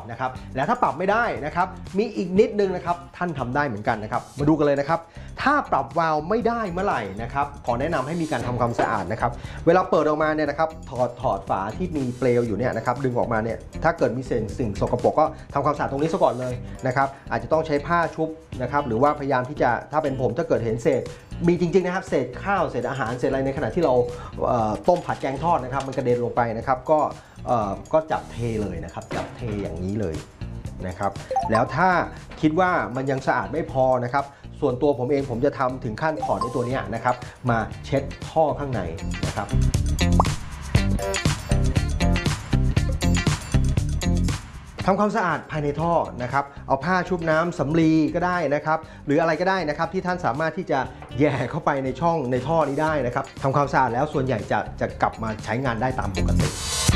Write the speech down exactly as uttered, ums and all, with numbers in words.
นะครับแล้วถ้าปรับไม่ได้นะครับมีอีกนิดนึงนะครับท่านทำได้เหมือนกันนะครับมาดูกันเลยนะครับถ้าปรับวาล์วไม่ได้เมื่อไหร่นะครับขอแนะนำให้มีการทำความสะอาดนะครับเวลาเปิดออกมาเนี่ยนะครับถอดถอดฝาที่มีเปลวอยู่เนี่ยนะครับดึงออกมาเนี่ยถ้าเกิดมีเศษสิ่งสกปรกก็ทำความสะอาดตรงนี้ซะก่อนเลยนะครับอาจจะต้องใช้ผ้าชุบนะครับหรือว่าพยายามที่จะถ้าเป็นผมถ้าเกิดเห็นเศษมีจริงๆนะครับเศษข้าวเศษอาหารเศษอะไรในขณะที่เราต้มผัดแกงทอดนะครับมันกระเด็นลงไปนะครับก็ก็จับเทเลยนะครับจับเทอย่างนี้เลยนะครับแล้วถ้าคิดว่ามันยังสะอาดไม่พอนะครับส่วนตัวผมเองผมจะทำถึงขั้นถอดไอ้ตัวนี้นะครับมาเช็ดท่อข้างในนะครับทำความสะอาดภายในท่อนะครับเอาผ้าชุบน้ำสำลีก็ได้นะครับหรืออะไรก็ได้นะครับที่ท่านสามารถที่จะแย่เข้าไปในช่องในท่อนี้ได้นะครับทำความสะอาดแล้วส่วนใหญ่จะจะกลับมาใช้งานได้ตามปกติ